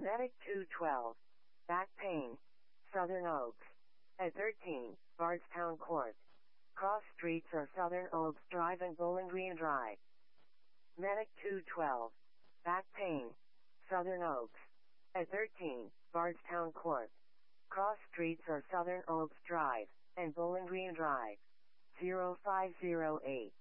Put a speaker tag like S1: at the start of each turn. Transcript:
S1: Medic 212. Back pain. Southern Oaks. At 13, Bardstown Court. Cross streets are Southern Oaks Drive and Bowling Green Drive. Medic 212. Back pain. Southern Oaks. At 13, Bardstown Court. Cross streets are Southern Oaks Drive and Bowling Green Drive. 0508.